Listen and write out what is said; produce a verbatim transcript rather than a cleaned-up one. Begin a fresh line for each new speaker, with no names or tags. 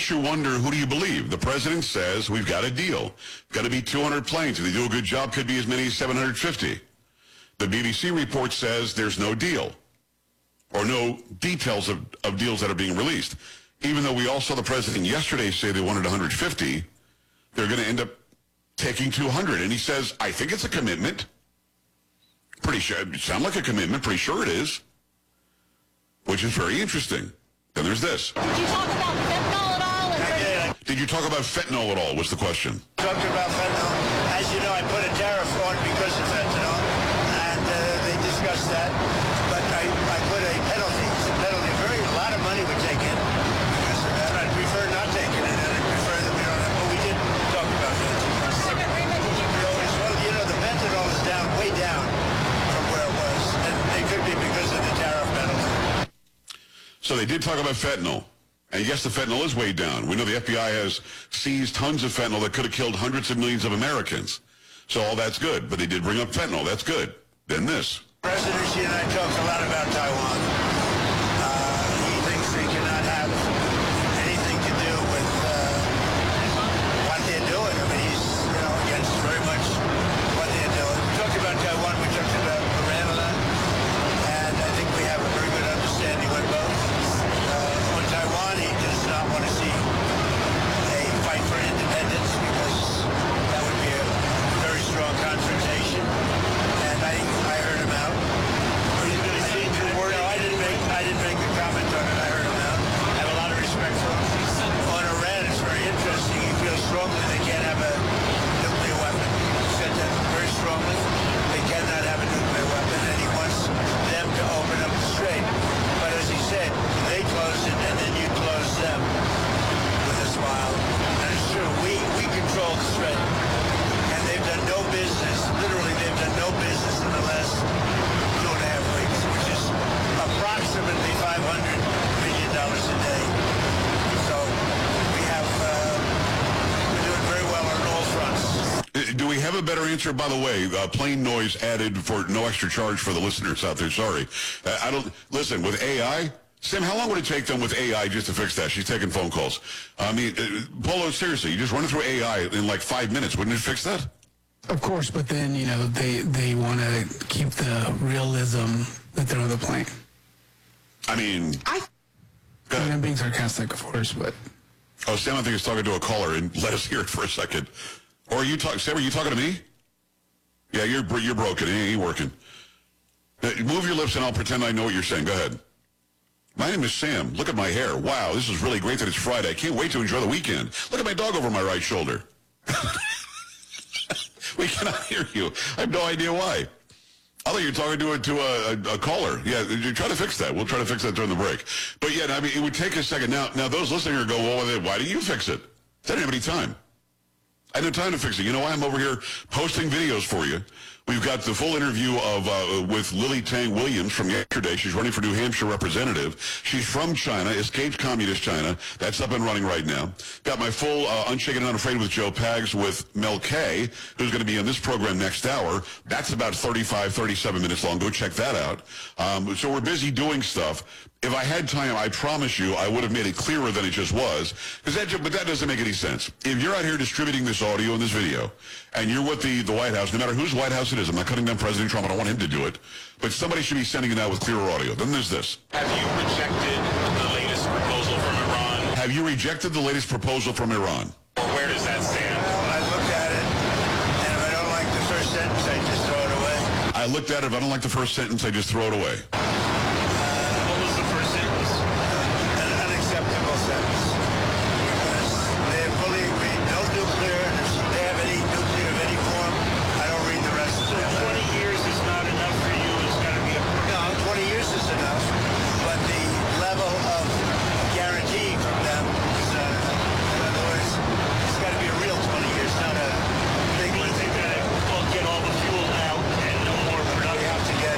makes you wonder, who do you believe? The president says we've got a deal. Got to be two hundred planes. If they do a good job, could be as many as seven hundred fifty. The B B C report says there's no deal or no details of, of deals that are being released. Even though we all saw the president yesterday say they wanted one hundred fifty, they're going to end up taking two hundred. And he says, I think it's a commitment. Pretty sure, it sounds like a commitment. Pretty sure it is. Which is very interesting. Then there's this.
Did you talk about fentanyl at all?
I did.
Did you talk about fentanyl at all was the question.
Talking about fentanyl. As you know, I put a tariff on because of fentanyl. And uh, they discussed that. But I, I put a penalty. It's a penalty. Very, a lot of money would take in because of that. I'd prefer not taking it. And I'd prefer that we don't have. But we did talk about that.
What agreement did you reach?
Well, you know, the fentanyl is down, way down from where it was. And it could be because of the tariff penalty.
So they did talk about fentanyl. And yes, the fentanyl is way down. We know the F B I has seized tons of fentanyl that could have killed hundreds of millions of Americans. So all that's good. But they did bring up fentanyl. That's good. Then this.
President Xi and I talked a lot about Taiwan. Uh, he thinks they cannot have anything to do with uh, what they're doing. I mean, he's, you know, against very much what they're doing. We talked about Taiwan. We talked about Iran a lot. And I think we have a very good understanding on both. Uh, on Taiwan, he does not want to see a fight for independence because that would be a very strong confrontation. And I, I heard him out. Are you going to see the word? No, I didn't make, I didn't make a comment on it. I heard him out. I have a lot of respect for him. On Iran, it's very interesting. He feels strongly they can't have a nuclear weapon. He said that very strongly. They cannot have a nuclear weapon, and he wants them to open up the strait. But as he said, they close it, and then you close them with a smile. And it's true. We, we control the strait. And they've done no business, literally they've done no business in the last two and a half weeks, which is approximately five hundred million dollars a day. So we have, uh, we're doing very well on all fronts.
Do we have a better answer? By the way, uh, plain noise added for no extra charge for the listeners out there. Sorry. Uh, I don't, listen, with A I, Sam, how long would it take them with A I just to fix that? She's taking phone calls. I mean, uh, Polo, seriously, you just run it through A I in like five minutes. Wouldn't it fix that?
Of course, but then, you know, they, they want to keep the realism that they're on the plane.
I mean...
I, I mean, I'm being sarcastic, of course, but...
Oh, Sam, I think is talking to a caller, and let us hear it for a second. Or are you talking... Sam, are you talking to me? Yeah, you're you're broken. It ain't working. Uh, move your lips, and I'll pretend I know what you're saying. Go ahead. My name is Sam. Look at my hair. Wow, this is really great that it's Friday. I can't wait to enjoy the weekend. Look at my dog over my right shoulder. We cannot hear you. I have no idea why. I thought you were talking to a, to a, a, a caller. Yeah, you try to fix that. We'll try to fix that during the break. But yeah, I mean, it would take a second. Now, now those listening are going, well, why didn't you fix it? I didn't have any time. I had no time to fix it. You know why? I'm over here posting videos for you. We've got the full interview of uh, with Lily Tang Williams from yesterday. She's running for New Hampshire representative. She's from China, escaped communist China. That's up and running right now. Got my full uh, Unshaken and Unafraid with Joe Pags with Mel Kay, who's going to be on this program next hour. That's about thirty-five, thirty-seven minutes long. Go check that out. Um, so we're busy doing stuff. If I had time, I promise you, I would have made it clearer than it just was. Because that, but that doesn't make any sense. If you're out here distributing this audio and this video, and you're with the, the White House, no matter whose White House it is, I'm not cutting down President Trump, I don't want him to do it, but somebody should be sending it out with clearer audio. Then there's this.
Have you rejected the latest proposal from Iran?
Have you rejected the latest proposal from Iran?
Or where does that stand?
Well, I looked at it, and if I don't like the first sentence, I just throw it away.
I looked at it. If I don't like the first sentence, I just throw it away.